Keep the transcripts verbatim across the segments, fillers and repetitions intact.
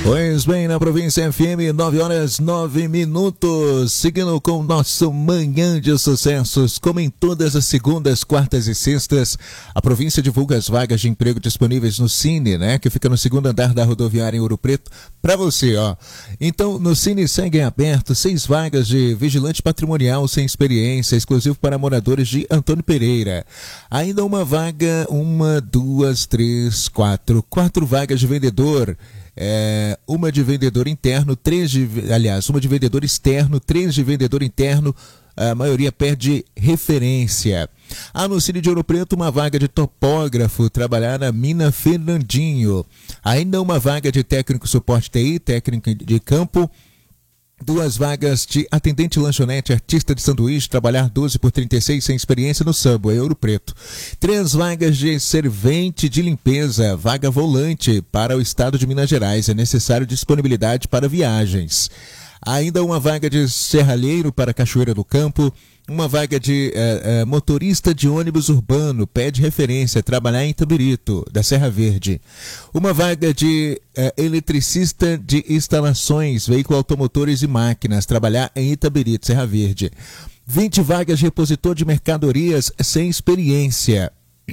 Pois bem, na província F M, nove horas nove minutos, seguindo com o nosso Manhã de Sucessos, como em todas as segundas, quartas e sextas, a província divulga as vagas de emprego disponíveis no Cine, né, que fica no segundo andar da rodoviária em Ouro Preto, para você, ó. Então, no Cine seguem abertos seis vagas de vigilante patrimonial sem experiência, exclusivo para moradores de Antônio Pereira. Ainda uma vaga, uma, duas, três, quatro, quatro vagas de vendedor. É, uma de vendedor interno, três de, aliás, uma de vendedor externo, três de vendedor interno, a maioria perde referência. Há no Cine de Ouro Preto uma vaga de topógrafo, trabalhar na mina Fernandinho. Ainda uma vaga de técnico suporte T I, técnico de campo. Duas vagas de atendente lanchonete, artista de sanduíche, trabalhar doze por trinta e seis sem experiência no Subway, Ouro Preto. Três vagas de servente de limpeza, vaga volante para o estado de Minas Gerais. É necessário disponibilidade para viagens. Ainda uma vaga de serralheiro para Cachoeira do Campo. Uma vaga de uh, uh, motorista de ônibus urbano, pede referência, trabalhar em Itabirito, da Serra Verde. Uma vaga de uh, eletricista de instalações, veículo automotores e máquinas, trabalhar em Itabirito, Serra Verde. vinte vagas de repositor de mercadorias sem experiência.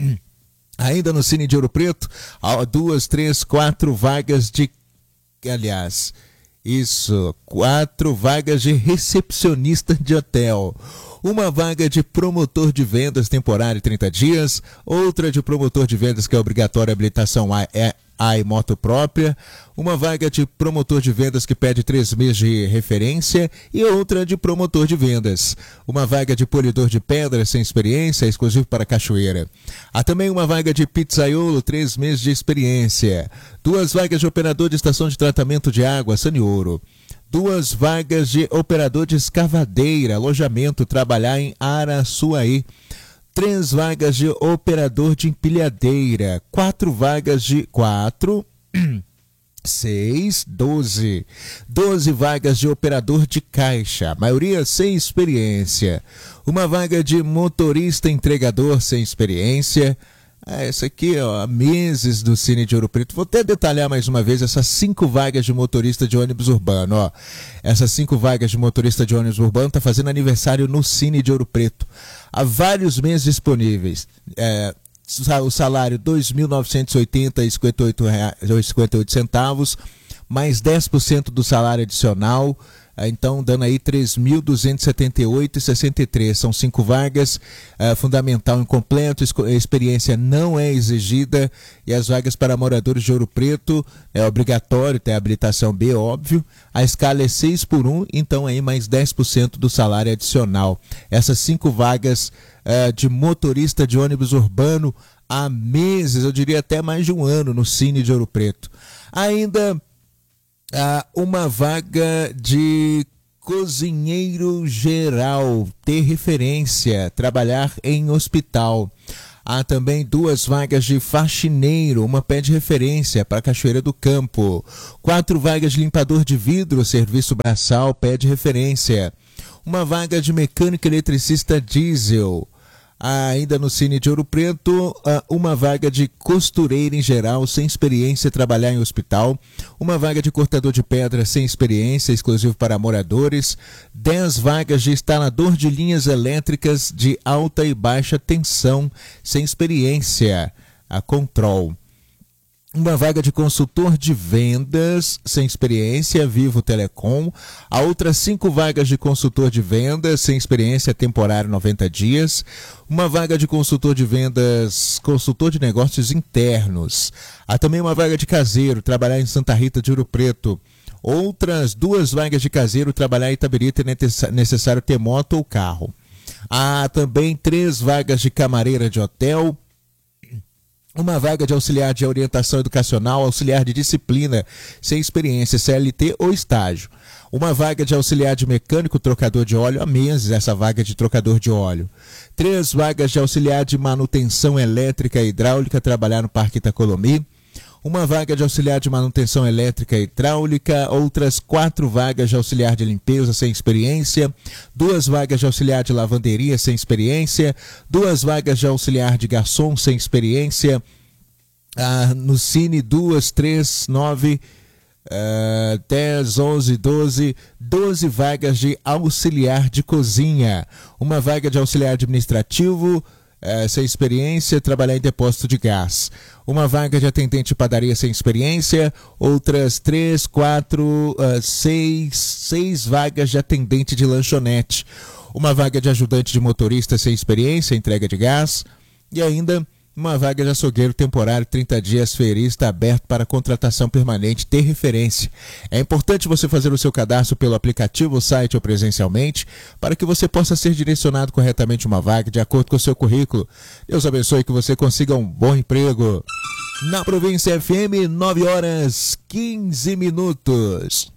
Ainda no Cine de Ouro Preto, duas, três, quatro vagas de... Aliás, isso, quatro vagas de recepcionista de hotel. Uma vaga de promotor de vendas temporário trinta dias, outra de promotor de vendas que é obrigatória habilitação A e moto própria, uma vaga de promotor de vendas que pede três meses de referência e outra de promotor de vendas. Uma vaga de polidor de pedra sem experiência, exclusivo para Cachoeira. Há também uma vaga de pizzaiolo, três meses de experiência. Duas vagas de operador de estação de tratamento de água, Saniouro. Duas vagas de operador de escavadeira, alojamento, trabalhar em Araçuaí. Três vagas de operador de empilhadeira. Quatro vagas de... Quatro... Seis, doze. Doze vagas de operador de caixa, a maioria sem experiência. Uma vaga de motorista entregador sem experiência. Ah, essa aqui, ó, há meses do Cine de Ouro Preto. Vou até detalhar mais uma vez essas cinco vagas de motorista de ônibus urbano, ó. Essas cinco vagas de motorista de ônibus urbano tá fazendo aniversário no Cine de Ouro Preto. Há vários meses disponíveis. É, o salário dois mil novecentos e oitenta e cinquenta e oito centavos, mais dez por cento do salário adicional. Então, dando aí três mil duzentos e setenta e oito reais e sessenta e três. São cinco vagas, uh, fundamental incompleto, experiência não é exigida, e as vagas para moradores de Ouro Preto é obrigatório ter habilitação B, óbvio. A escala é seis por um, então aí mais dez por cento do salário adicional. Essas cinco vagas uh, de motorista de ônibus urbano há meses, eu diria até mais de um ano, no Cine de Ouro Preto. Ainda... Ah, uma vaga de cozinheiro geral, ter referência, trabalhar em hospital. Há também duas vagas de faxineiro, uma pede referência para Cachoeira do Campo. Quatro vagas de limpador de vidro, serviço braçal, pede referência. Uma vaga de mecânico eletricista diesel. Ainda no Cine de Ouro Preto, uma vaga de costureira em geral, sem experiência, trabalhar em hospital. Uma vaga de cortador de pedra sem experiência, exclusivo para moradores. Dez vagas de instalador de linhas elétricas de alta e baixa tensão, sem experiência, a Control. Uma vaga de consultor de vendas, sem experiência, Vivo Telecom. A outras cinco vagas de consultor de vendas, sem experiência, temporário, noventa dias. Uma vaga de consultor de vendas, consultor de negócios internos. Há também uma vaga de caseiro, trabalhar em Santa Rita de Ouro Preto. Outras duas vagas de caseiro, trabalhar em Itabirito, é necessário ter moto ou carro. Há também três vagas de camareira de hotel. Uma vaga de auxiliar de orientação educacional, auxiliar de disciplina, sem experiência, C L T ou estágio. Uma vaga de auxiliar de mecânico, trocador de óleo, há meses essa vaga de trocador de óleo. Três vagas de auxiliar de manutenção elétrica e hidráulica, trabalhar no Parque Itacolomi. Uma vaga de auxiliar de manutenção elétrica e hidráulica, outras quatro vagas de auxiliar de limpeza sem experiência, duas vagas de auxiliar de lavanderia sem experiência, duas vagas de auxiliar de garçom sem experiência, ah, no Cine duas, três, nove, Uh, dez, onze, doze, doze vagas de auxiliar de cozinha, uma vaga de auxiliar administrativo, uh, sem experiência, trabalhar em depósito de gás, uma vaga de atendente de padaria sem experiência, outras três, quatro, uh, seis, seis vagas de atendente de lanchonete, uma vaga de ajudante de motorista sem experiência, entrega de gás, e ainda uma vaga de açougueiro temporário, trinta dias, ferista, aberto para contratação permanente, ter referência. É importante você fazer o seu cadastro pelo aplicativo, site ou presencialmente, para que você possa ser direcionado corretamente uma vaga de acordo com o seu currículo. Deus abençoe que você consiga um bom emprego. Na Província F M, nove horas, quinze minutos.